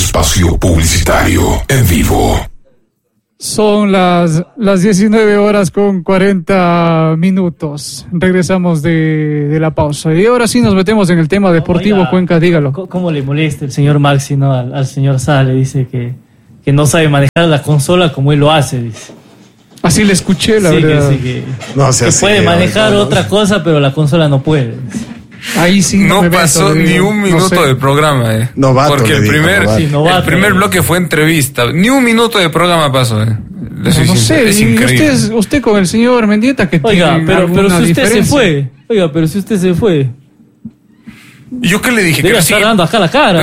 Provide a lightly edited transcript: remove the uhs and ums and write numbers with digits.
Espacio publicitario en vivo. Son las 19 horas con 40 minutos. Regresamos de la pausa. Y ahora sí nos metemos en el tema deportivo. Oiga, Cuenca, dígalo. ¿Cómo le molesta el señor Maxi, no? Al señor Sale, dice que no sabe manejar la consola como él lo hace, dice. Así le escuché, la verdad. Que puede manejar otra cosa, pero la consola no puede. Ahí sí no pasó ni un minuto de programa, Novato, porque el primer bloque fue entrevista. Ni un minuto de programa pasó, No sé, es increíble. Usted con el señor Mendieta que oiga, tiene pero si usted diferencia. se fue. Oiga, pero si usted se fue. ¿Yo qué le dije? Debe que estar sí. dando acá la cara.